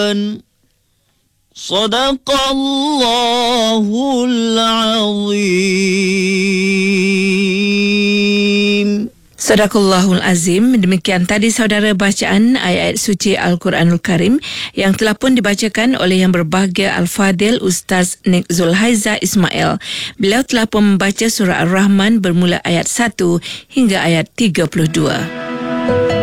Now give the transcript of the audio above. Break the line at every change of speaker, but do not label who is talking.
القرآن صدق الله العظيم.
Sadaqallahul Azim. Demikian tadi saudara bacaan ayat suci Al-Quranul Karim yang telah pun dibacakan oleh yang berbahagia Al-Fadil Ustaz Nik Zulhaiza Ismail. Beliau telah pun membaca surah Ar-Rahman bermula ayat 1 hingga ayat 32.